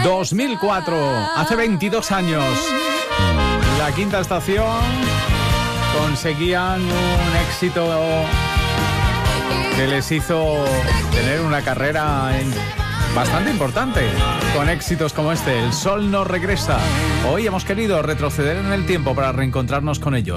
2004, hace 22 años. La Quinta Estación conseguían un éxito que les hizo tener una carrera bastante importante, con éxitos como este, El Sol no regresa. Hoy hemos querido retroceder en el tiempo para reencontrarnos con ellos.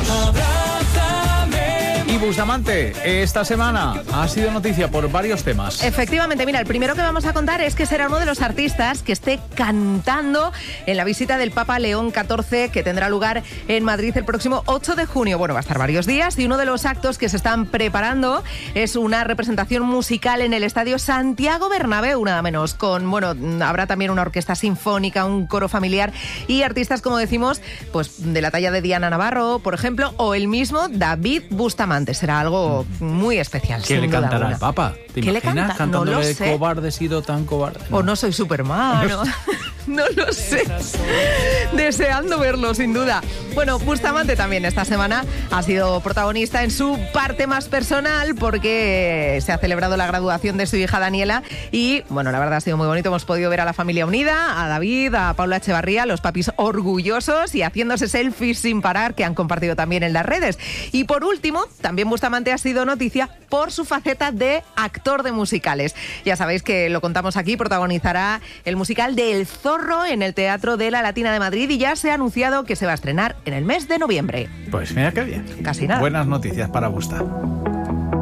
Y Bustamante, esta semana ha sido noticia por varios temas. Efectivamente, mira, el primero que vamos a contar es que será uno de los artistas que esté cantando en la visita del Papa León XIV, que tendrá lugar en Madrid el próximo 8 de junio. Bueno, va a estar varios días y uno de los actos que se están preparando es una representación musical en el Estadio Santiago Bernabéu, nada menos, habrá también una orquesta sinfónica, un coro familiar y artistas, como decimos, pues de la talla de Diana Navarro, por ejemplo, o el mismo David Bustamante. Será algo muy especial. ¿Qué le cantará al Papa? ¿Te ¿Qué le imaginas canta? No lo sé. Cobarde, he sido tan cobarde? No. O no soy Superman. No lo sé. Deseando verlo, sin duda. Bueno, Bustamante también esta semana ha sido protagonista en su parte más personal porque se ha celebrado la graduación de su hija Daniela y, bueno, la verdad ha sido muy bonito. Hemos podido ver a la familia unida, a David, a Paula Echevarría, los papis orgullosos y haciéndose selfies sin parar que han compartido también en las redes. Y por último, también Bustamante ha sido noticia por su faceta de actor de musicales. Ya sabéis que lo contamos aquí, protagonizará el musical de El Zorro en el Teatro de la Latina de Madrid y ya se ha anunciado que se va a estrenar en el mes de noviembre. Pues mira qué bien. Casi nada. Buenas noticias para Busta.